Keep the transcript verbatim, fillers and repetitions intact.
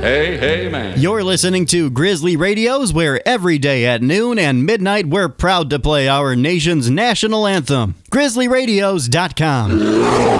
Hey, hey, man. You're listening to Grizzly Radios, where every day at noon and midnight we're proud to play our nation's national anthem. grizzly radios dot com.